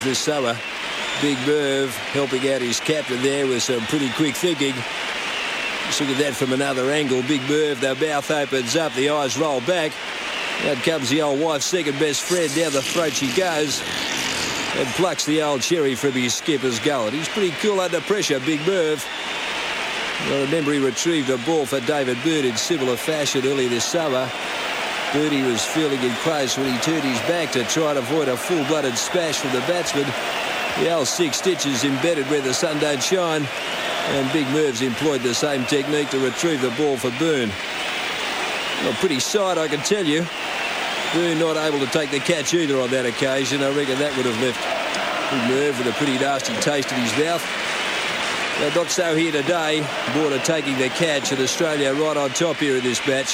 this summer. Big Merv helping out his captain there with some pretty quick thinking. Just look at that from another angle. Big Merv, the mouth opens up, the eyes roll back. Out comes the old wife's second best friend. Down the throat she goes and plucks the old cherry from his skipper's gullet. He's pretty cool under pressure, Big Merv. I remember he retrieved a ball for David Byrne in similar fashion earlier this summer. Birdie was feeling it close when he turned his back to try and avoid a full-blooded smash from the batsman. The old 6 stitches embedded where the sun don't shine, and Big Merv's employed the same technique to retrieve the ball for Byrne. Well, pretty sight, I can tell you. Byrne not able to take the catch either on that occasion. I reckon that would have left Big Merv with a pretty nasty taste in his mouth. But not so here today. Border taking the catch, and Australia right on top here in this match.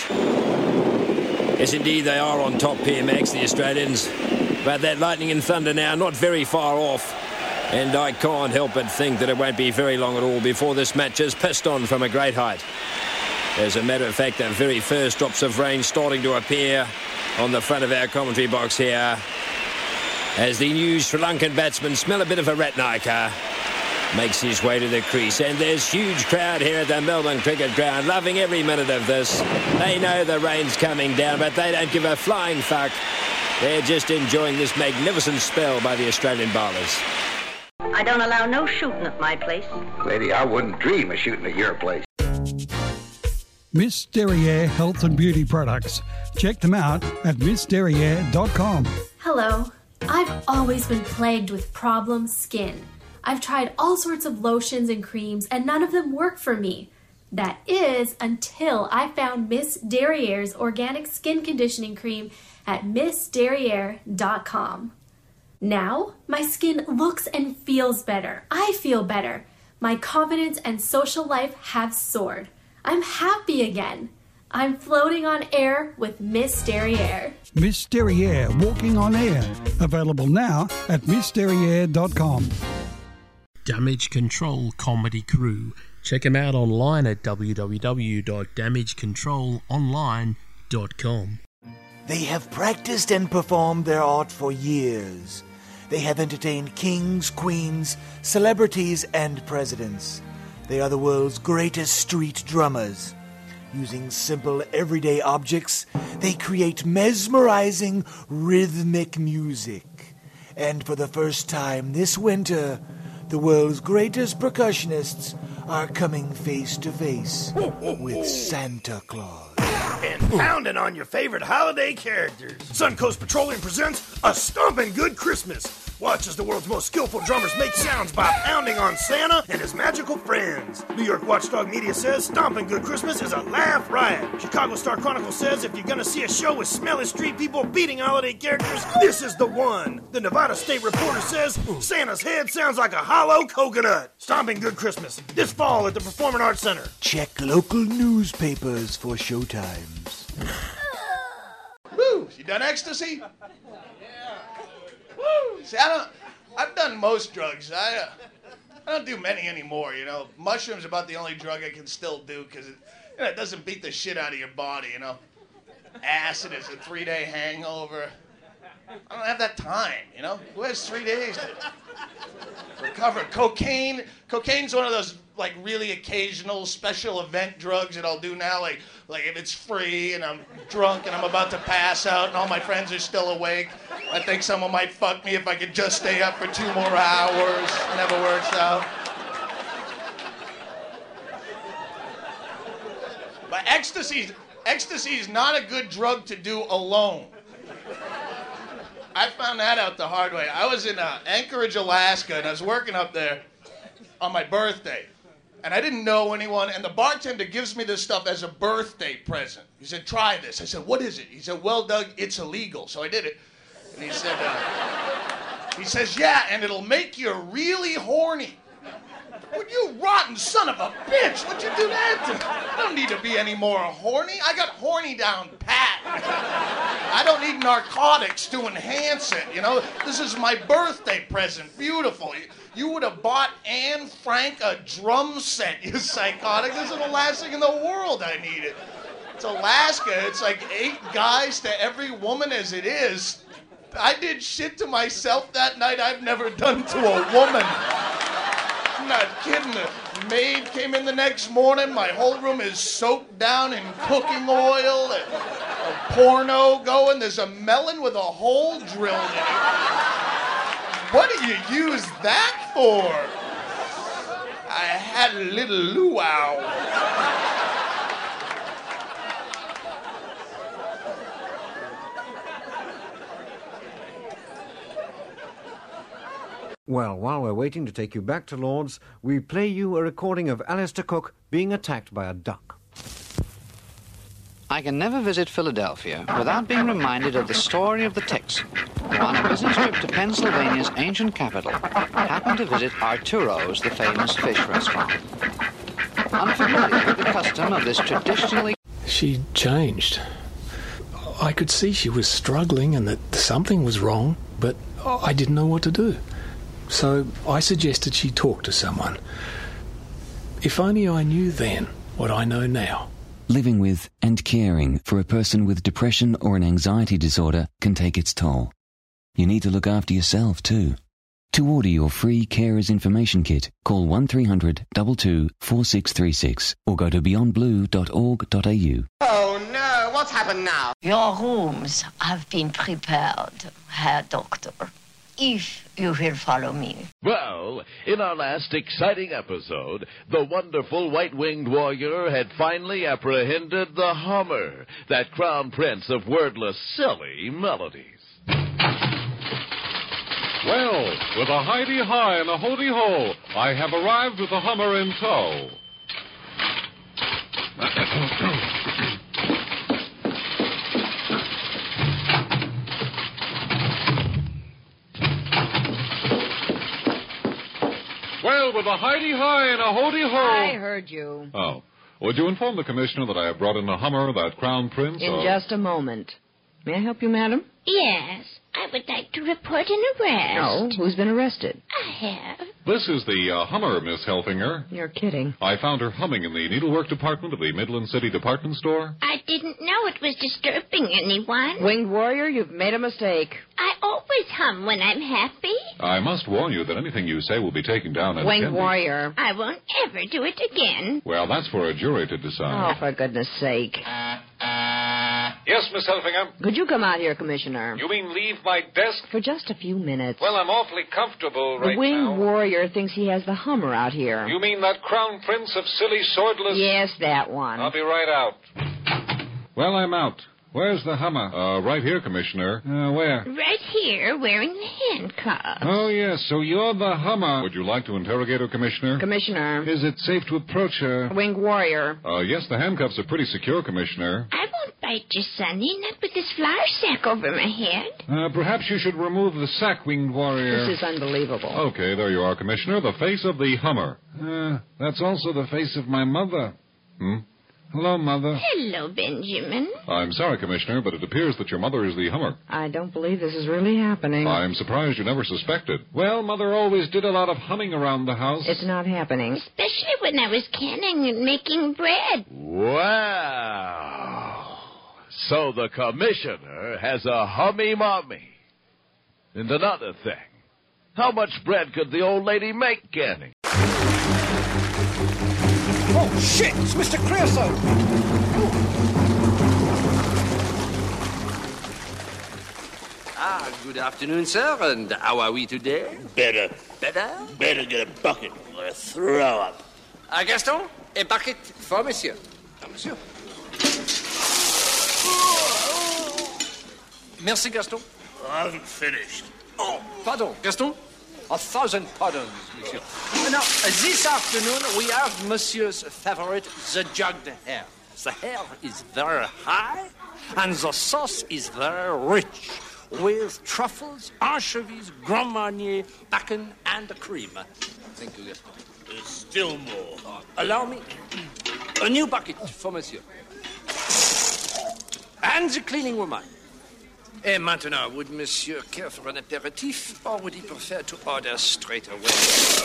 Yes, indeed, they are on top here, Max, the Australians. But that lightning and thunder now not very far off. And I can't help but think that it won't be very long at all before this match is pissed on from a great height. As a matter of fact, the very first drops of rain starting to appear on the front of our commentary box here. As the new Sri Lankan batsman smell a bit of a Ratnayaka makes his way to the crease, and there's huge crowd here at the Melbourne Cricket Ground, loving every minute of this. They know the rain's coming down, but they don't give a flying fuck. They're just enjoying this magnificent spell by the Australian bowlers. I don't allow no shooting at my place. Lady, I wouldn't dream of shooting at your place. Miss Derriere Health and Beauty Products. Check them out at missderriere.com. Hello. I've always been plagued with problem skin. I've tried all sorts of lotions and creams, and none of them work for me. That is until I found Miss Derriere's organic skin conditioning cream at missderriere.com. Now, my skin looks and feels better. I feel better. My confidence and social life have soared. I'm happy again. I'm floating on air with Miss Derriere. Miss Derriere Walking on Air. Available now at missderriere.com. Damage Control Comedy Crew. Check them out online at www.damagecontrolonline.com. They have practiced and performed their art for years. They have entertained kings, queens, celebrities, and presidents. They are the world's greatest street drummers. Using simple, everyday objects, they create mesmerizing, rhythmic music. And for the first time this winter, the world's greatest percussionists are coming face to face with Santa Claus. And pounding on your favorite holiday characters. Suncoast Petroleum presents A Stompin' Good Christmas. Watch as the world's most skillful drummers make sounds by pounding on Santa and his magical friends. New York Watchdog Media says Stompin' Good Christmas is a laugh riot. Chicago Star Chronicle says if you're gonna see a show with smelly street people beating holiday characters, this is the one. The Nevada State Reporter says Santa's head sounds like a hollow coconut. Stompin' Good Christmas this fall at the Performing Arts Center. Check local newspapers for showtimes. Woo! You done ecstasy? Yeah. Woo! See, I've done most drugs. I don't do many anymore, you know. Mushrooms are about the only drug I can still do because it doesn't beat the shit out of your body, you know. Acid is a 3-day hangover. I don't have that time, you know. Who has 3 days to recover? Cocaine's one of those like really occasional special event drugs that I'll do now, like if it's free and I'm drunk and I'm about to pass out and all my friends are still awake. I think someone might fuck me if I could just stay up for 2 more hours. Never works out. But ecstasy is not a good drug to do alone. I found that out the hard way. I was in Anchorage, Alaska, and I was working up there on my birthday. And I didn't know anyone, and the bartender gives me this stuff as a birthday present. He said, try this. I said, what is it? He said, well, Doug, it's illegal. So I did it. And he said, he says, yeah, and it'll make you really horny. Well, you rotten son of a bitch, what'd you do that to? I don't need to be any more horny. I got horny down pat. I don't need narcotics to enhance it, you know? This is my birthday present. Beautiful. You would have bought Anne Frank a drum set, you psychotic. This is the last thing in the world I needed. It's Alaska. It's like 8 guys to every woman as it is. I did shit to myself that night I've never done to a woman. I'm not kidding. The maid came in the next morning. My whole room is soaked down in cooking oil. A porno going. There's a melon with a hole drilled in it. What do you use that for? I had a little luau. Well, while we're waiting to take you back to Lord's, we play you a recording of Alistair Cook being attacked by a duck. I can never visit Philadelphia without being reminded of the story of the Texan, who on a business trip to Pennsylvania's ancient capital happened to visit Arturo's, the famous fish restaurant. Unfamiliar with the custom of this traditionally... She changed. I could see she was struggling and that something was wrong, but I didn't know what to do. So I suggested she talk to someone. If only I knew then what I know now. Living with and caring for a person with depression or an anxiety disorder can take its toll. You need to look after yourself too. To order your free Carers Information Kit, call 1300 22 4636 or go to beyondblue.org.au. Oh no, what's happened now? Your rooms have been prepared, Herr Doctor, if you will follow me. Well, in our last exciting episode, the wonderful white-winged warrior had finally apprehended the Hummer, that crown prince of wordless, silly melodies. Well, with a hidey-hi and a hoody-ho, I have arrived with the Hummer in tow. Well, with a hidey-hi and a hoody-ho... I heard you. Oh. Would you inform the Commissioner that I have brought in the Hummer, that crown prince? In just a moment. May I help you, madam? Yes, I would like to report an arrest. No, who's been arrested? I have. This is the Hummer, Miss Helfinger. You're kidding. I found her humming in the needlework department of the Midland City Department Store. I didn't know it was disturbing anyone. Winged warrior, you've made a mistake. I always hum when I'm happy. I must warn you that anything you say will be taken down. Winged warrior. I won't ever do it again. Well, that's for a jury to decide. Oh, for goodness sake. Yes, Miss Helfinger? Could you come out here, Commissioner? You mean leave my desk? For just a few minutes. Well, I'm awfully comfortable right now. The winged warrior thinks he has the Hummer out here. You mean that crown prince of silly swordless... Yes, that one. I'll be right out. Well, I'm out. Where's the Hummer? Right here, Commissioner. Where? Right here, wearing the handcuffs. Oh, yes, so you're the Hummer. Would you like to interrogate her, Commissioner? Commissioner. Is it safe to approach her? Winged warrior. Yes, the handcuffs are pretty secure, Commissioner. I won't bite you, Sonny, not with this flour sack over my head. Perhaps you should remove the sack, Winged warrior. This is unbelievable. Okay, there you are, Commissioner. The face of the Hummer. That's also the face of my mother. Hello, Mother. Hello, Benjamin. I'm sorry, Commissioner, but it appears that your mother is the Hummer. I don't believe this is really happening. I'm surprised you never suspected. Well, Mother always did a lot of humming around the house. It's not happening. Especially when I was canning and making bread. Wow. So the Commissioner has a hummy-mummy. And another thing, how much bread could the old lady make canning? Oh, shit! It's Mr. Creosote! Good afternoon, sir, and how are we today? Better. Better? Better get a bucket or throw up. Gaston, a bucket for monsieur. Monsieur. Merci, Gaston. I haven't finished. Oh, pardon, Gaston. 1,000 pardons, monsieur. Now, this afternoon, we have monsieur's favorite, the jugged hare. The hare is very high, and the sauce is very rich, with truffles, anchovies, Grand Marnier, bacon, and cream. Thank you, Gaston. There's still more. Allow me a new bucket for monsieur. And the cleaning woman. Et maintenant, would monsieur care for an aperitif, or would he prefer to order straight away?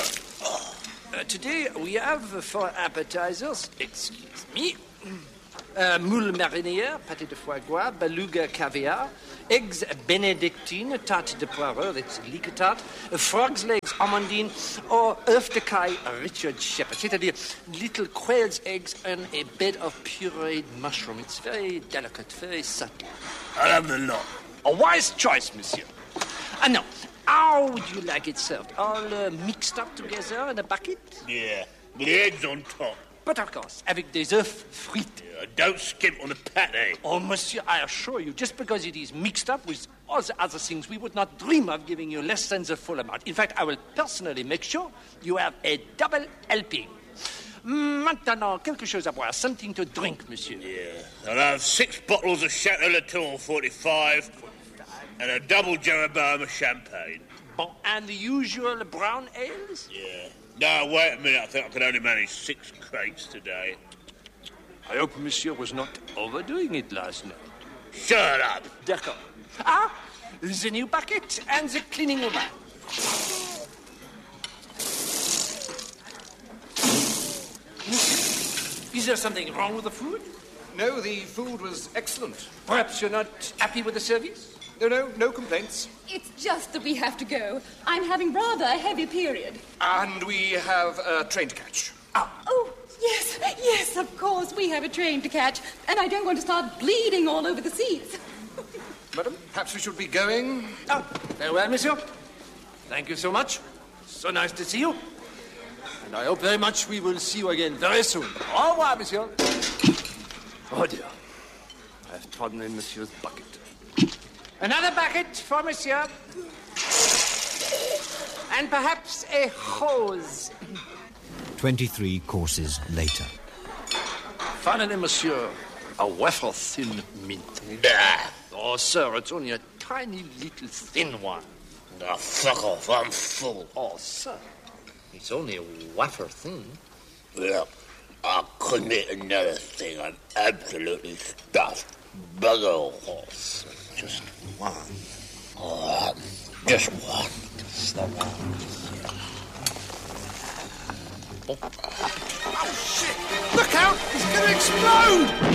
Today, we have for appetizers, excuse me, moule marinière, pâté de foie gras, beluga caviar, eggs benedictine, tarte de poireau, that's leek tart, frog's legs amandine, or œuf de caille Richard Shepherd, c'est-à-dire little quail's eggs and a bed of pureed mushroom. It's very delicate, very subtle. I'll have the lot. A wise choice, monsieur. And now, how would you like it served? All mixed up together in a bucket? Yeah, with the eggs on top. But of course, avec des œufs frites. Yeah, don't skimp on the pate. Oh, monsieur, I assure you, just because it is mixed up with all the other things, we would not dream of giving you less than the full amount. In fact, I will personally make sure you have a double helping. Maintenant, quelque chose à boire, something to drink, monsieur. Yeah, I'll have 6 bottles of Chateau Latour 45 and a double Jeroboam of champagne. Bon, and the usual brown ales? Yeah. No, wait a minute. I think I can only manage 6 crates today. I hope monsieur was not overdoing it last night. Shut up. D'accord. Ah, the new bucket and the cleaning woman. Is there something wrong with the food? No, the food was excellent. Perhaps you're not happy with the service? No complaints. It's just that we have to go. I'm having rather a heavy period. And we have a train to catch. Oh, yes, of course, we have a train to catch. And I don't want to start bleeding all over the seats. Madam, perhaps we should be going. Oh, very well, monsieur. Thank you so much. So nice to see you. And I hope very much we will see you again very soon. Au revoir, monsieur. Oh, dear. I have trodden in monsieur's bucket. Another bucket for monsieur. And perhaps a hose. 23 courses later. Finally, monsieur, a wafer-thin mint. Oh, sir, it's only a tiny little thin one. Oh, fuck off. I'm full. Oh, sir, it's only a wafer-thin. Look, I couldn't eat another thing. I'm absolutely stuffed. Bugger all horse. Just one. All right. Just one. Just the one. Oh, shit! Look out! It's going to explode!